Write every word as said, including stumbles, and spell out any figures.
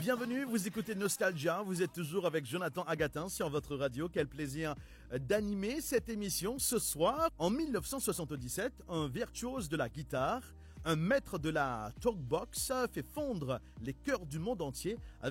Bienvenue, vous écoutez Nostalgia, vous êtes toujours avec Jonathan Agatin sur votre radio. Quel plaisir d'animer cette émission ce soir. En mille neuf cent soixante-dix-sept, un virtuose de la guitare, un maître de la talkbox fait fondre les cœurs du monde entier